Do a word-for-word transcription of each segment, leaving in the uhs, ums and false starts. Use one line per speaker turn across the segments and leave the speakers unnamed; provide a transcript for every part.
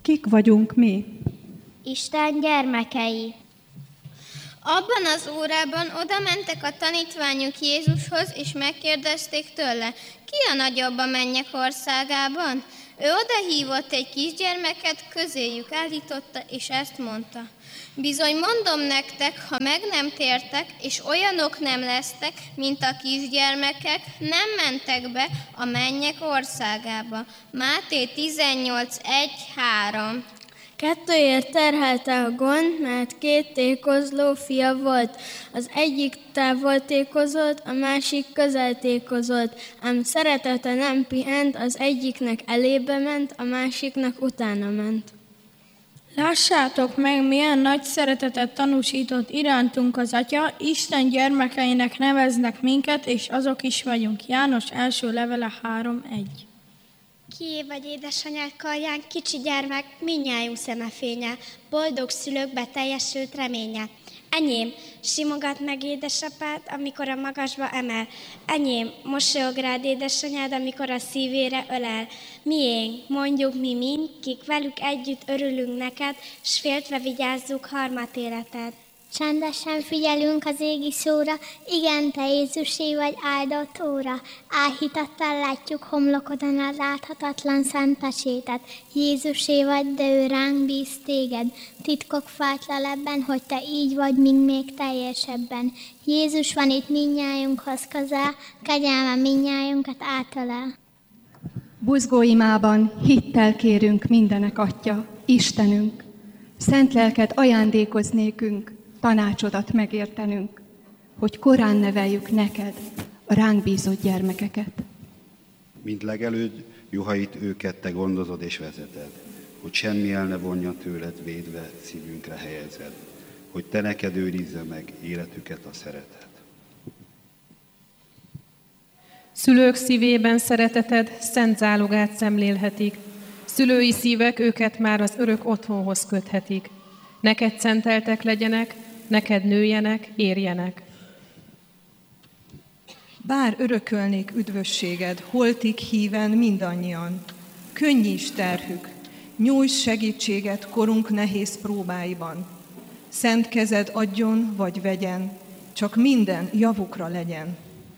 Kik vagyunk mi?
Isten gyermekei.
Abban az órában oda mentek a tanítványok Jézushoz, és megkérdezték tőle, ki a nagyobb a mennyek országában? Ő odahívott egy kisgyermeket, közéjük állította, és ezt mondta. Bizony mondom nektek, ha meg nem tértek, és olyanok nem lesztek, mint a kisgyermekek, nem mentek be a mennyek országába. Máté tizennyolc egy három.
Kettőért terhelte a gond, mert két tékozló fia volt. Az egyik távol tékozott, a másik közel tékozott, ám szeretete nem pihent, az egyiknek elébe ment, a másiknak utána ment.
Lássátok meg, milyen nagy szeretetet tanúsított irántunk az Atya, Isten gyermekeinek neveznek minket, és azok is vagyunk. János első levele három egy.
Kié vagy édesanyád karján, kicsi gyermek, mindnyájunk szemefénye, boldog szülőkbe teljesült reménye. Enyém, simogat meg édesapád, amikor a magasba emel. Enyém, mosolyog rád édesanyád, amikor a szívére ölel. Miénk, mondjuk mi mind, kik velük együtt örülünk neked, s féltve vigyázzuk harmat életed.
Csendesen figyelünk az égi szóra, igen, te Jézusé vagy áldott óra. Áhítattal látjuk homlokodon az láthatatlan szent pecsétet. Jézusé vagy, de ő ránk bíz téged. Titkok fájtlan ebben, hogy te így vagy, míg még teljesebben. Jézus van itt mindnyájunkhoz közel, kegyelme mindnyájunkat átölel.
Buzgóimában hittel kérünk mindenek Atya, Istenünk. Szent lelked ajándékoz nékünk, tanácsodat megértenünk, hogy korán neveljük neked a ránk bízott gyermekeket.
Mint legelőd, juhait őket te gondozod és vezeted, hogy semmi el ne vonja tőled védve szívünkre helyezed, hogy te neked őrizze meg életüket a szeretet.
Szülők szívében szereteted szent zálogát szemlélhetik, szülői szívek őket már az örök otthonhoz köthetik. Neked szenteltek legyenek, neked nőjenek, érjenek.
Bár örökölnék üdvösséged, holtig híven mindannyian. Könnyíts terhük, nyújts segítséget korunk nehéz próbáiban. Szent kezed adjon vagy vegyen, csak minden javukra legyen.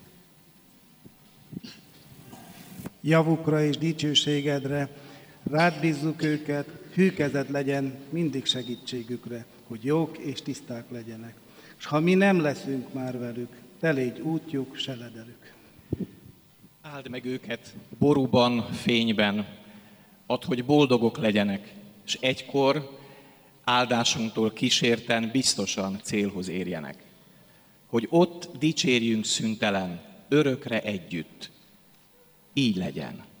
Javukra és dicsőségedre, rád bízzuk őket, hű kezed legyen mindig segítségükre, hogy jók és tiszták legyenek. És ha mi nem leszünk már velük, te légy útjuk, seledelük.
Áld meg őket borúban, fényben, add, hogy boldogok legyenek, és egykor áldásunktól kísérten biztosan célhoz érjenek. Hogy ott dicsérjünk szüntelen, örökre együtt. Így legyen.